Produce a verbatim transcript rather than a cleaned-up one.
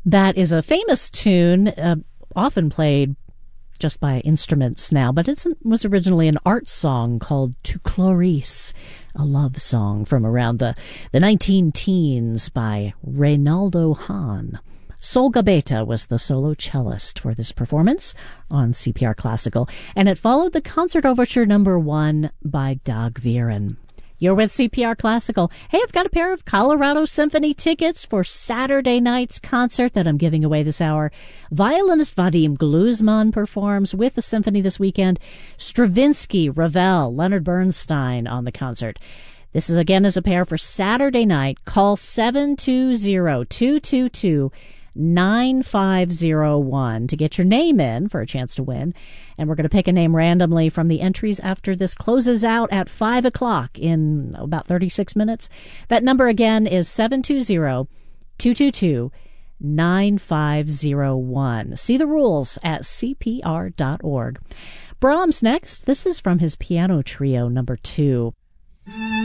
That is a famous tune, uh, often played just by instruments now, but it was originally an art song called Tu Chloris, a love song from around the, the nineteen teens by Reynaldo Hahn. Sol Gabetta was the solo cellist for this performance on C P R Classical, and it followed the Concert Overture number one by Dag Viren. You're with C P R Classical. Hey, I've got a pair of Colorado Symphony tickets for Saturday night's concert that I'm giving away this hour. Violinist Vadim Gluzman performs with the symphony this weekend. Stravinsky, Ravel, Leonard Bernstein on the concert. This is again as a pair for Saturday night. Call seven two zero, two two two, nine five zero one to get your name in for a chance to win. And we're going to pick a name randomly from the entries after this closes out at five o'clock in about thirty-six minutes. That number again is seven two zero, two two two, nine five zero one. See the rules at c p r dot org. Brahms next. This is from his piano trio number two.